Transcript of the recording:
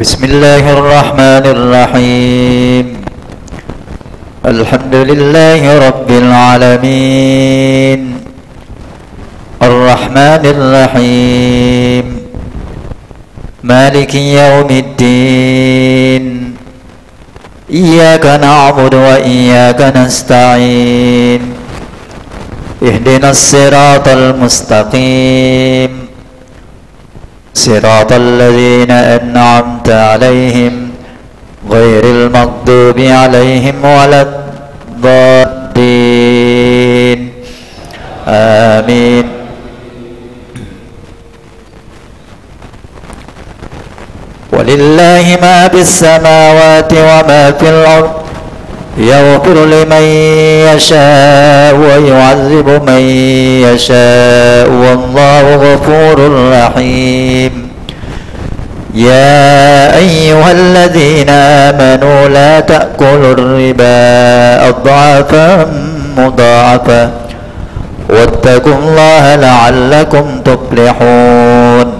بسم الله الرحمن الرحيم. الحمد لله رب العالمين، الرحمن الرحيم، مالك يوم الدين. إياك نعبد وإياك نستعين، اهدنا الصراط المستقيم، صراط الذين أنعمت عليهم غير المغضوب عليهم ولا الضالين، آمين. ولله ما في السماوات وما في الأرض، يغفر لمن يشاء ويعذب من يشاء، والله غفور رحيم. يا أيها الذين آمنوا لا تأكلوا الربا أضعافا مضاعفا، واتقوا الله لعلكم تفلحون.